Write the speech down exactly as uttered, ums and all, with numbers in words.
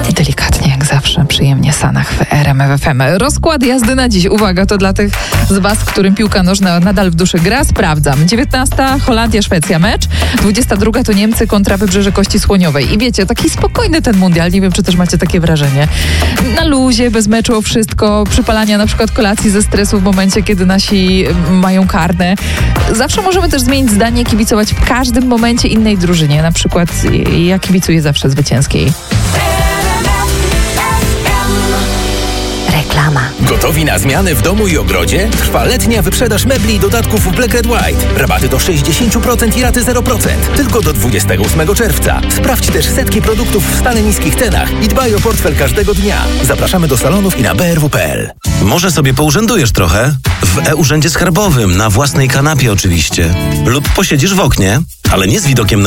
I delikatnie, jak zawsze, przyjemnie Sanach w R M F F M. Rozkład jazdy na dziś. Uwaga, to dla tych z Was, którym piłka nożna nadal w duszy gra. Sprawdzam. dziewiętnasta Holandia, Szwecja mecz. dwudziesta druga to Niemcy kontra Wybrzeże Kości Słoniowej. I wiecie, taki spokojny ten mundial. Nie wiem, czy też macie takie wrażenie. Na luzie, bez meczu o wszystko. Przypalania na przykład kolacji ze stresu w momencie, kiedy nasi mają karne. Zawsze możemy też zmienić zdanie, kibicować w każdym momencie innej drużynie. Na przykład ja kibicuję zawsze zwycięskiej. Reklama. Gotowi na zmiany w domu i ogrodzie? Trwa letnia wyprzedaż mebli i dodatków w Black Red White. Rabaty do sześćdziesiąt procent i raty zero procent. Tylko do dwudziestego ósmego czerwca. Sprawdź też setki produktów w stale niskich cenach i dbaj o portfel każdego dnia. Zapraszamy do salonów i na b r w kropka p l. Może sobie pourzędujesz trochę? W e-Urzędzie Skarbowym, na własnej kanapie oczywiście. Lub posiedzisz w oknie, ale nie z widokiem na